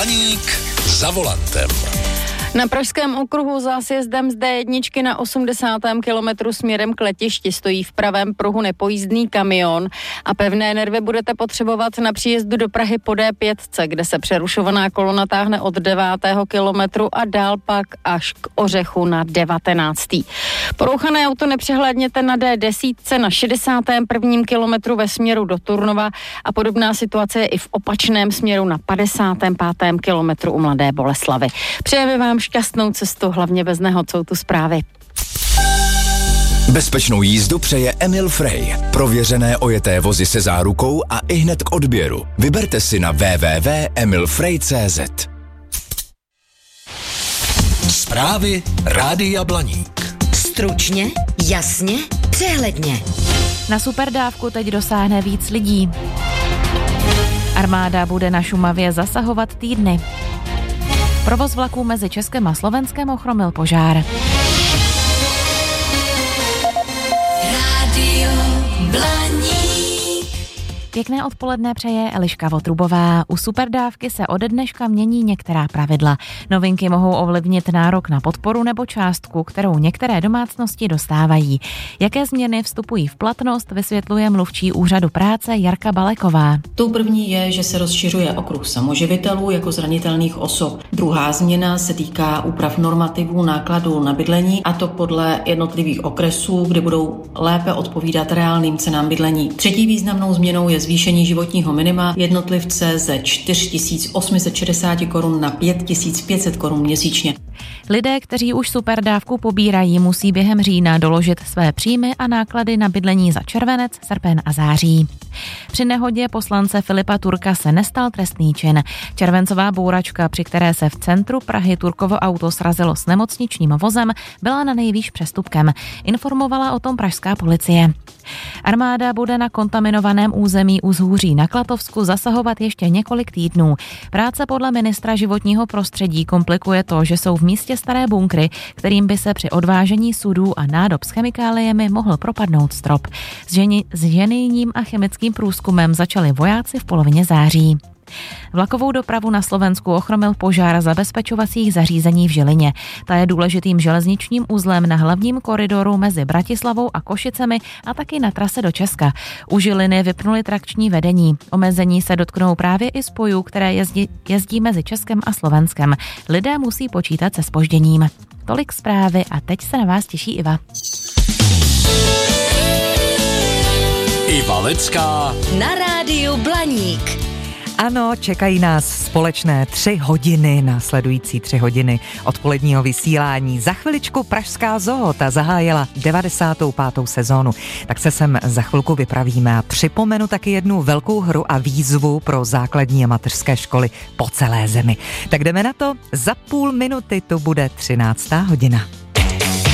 Blaník za volantem. Na pražském okruhu za sjezdem z D1 na 80. kilometru směrem k letišti stojí v pravém pruhu nepojízdný kamion a pevné nervy budete potřebovat na příjezdu do Prahy po D5, kde se přerušovaná kolona táhne od 9. kilometru a dál pak až k Ořechu na 19. Porouchané auto nepřehlédněte na D10 na 61. kilometru ve směru do Turnova a podobná situace je i v opačném směru na 55. kilometru u Mladé Boleslavi. Přejeme vám šťastnou cestu, hlavně bez nehod, jsou tu zprávy. Bezpečnou jízdu přeje Emil Frey. Prověřené ojeté vozy se zárukou a ihned k odběru. Vyberte si na www.emilfrey.cz. Zprávy Rádia Blaník. Stručně, jasně, přehledně. Na superdávku teď dosáhne víc lidí. Armáda bude na Šumavě zasahovat týdny. Provoz vlaků mezi Českem a Slovenskem ochromil požár. Rádio Blaník. Pěkné odpoledne přeje Eliška Votrubová. U superdávky se ode dneška mění některá pravidla. Novinky mohou ovlivnit nárok na podporu nebo částku, kterou některé domácnosti dostávají. Jaké změny vstupují v platnost, vysvětluje mluvčí úřadu práce Jarka Baleková. Tou první je, že se rozšiřuje okruh samoživitelů jako zranitelných osob. Druhá změna se týká úprav normativů nákladů na bydlení, a to podle jednotlivých okresů, kde budou lépe odpovídat reálným cenám bydlení. Třetí významnou změnou je zvýšení životního minima jednotlivce ze 4 860 korun na 5 500 korun měsíčně. Lidé, kteří už superdávku pobírají, musí během října doložit své příjmy a náklady na bydlení za červenec, srpen a září. Při nehodě poslance Filipa Turka se nestal trestný čin. Červencová bouračka, při které se v centru Prahy Turkovo auto srazilo s nemocničním vozem, byla na nejvýš přestupkem. Informovala o tom pražská policie. Armáda bude na kontaminovaném území Uzhůří na Klatovsku zasahovat ještě několik týdnů. Práce podle ministra životního prostředí komplikuje to, že jsou v místě staré bunkry, kterým by se při odvážení sudů a nádob s chemikáliemi mohl propadnout strop. S ženijním a chemickým průzkumem začali vojáci v polovině září. Vlakovou dopravu na Slovensku ochromil požár zabezpečovacích zařízení v Žilině. Ta je důležitým železničním uzlem na hlavním koridoru mezi Bratislavou a Košicemi a taky na trase do Česka. U Žiliny vypnuli trakční vedení. Omezení se dotknou právě i spojů, které jezdí mezi Českem a Slovenskem. Lidé musí počítat se zpožděním. Tolik zprávy a teď se na vás těší Iva. Iva Lecká Na rádiu Blaník. Ano, čekají nás společné 3 hodiny, následující 3 hodiny odpoledního vysílání. Za chviličku Pražská zoo, ta zahájila 95. sezónu. Tak se sem za chvilku vypravíme a připomenu taky jednu velkou hru a výzvu pro základní a mateřské školy po celé zemi. Tak jdeme na to, za půl minuty to bude 13. hodina.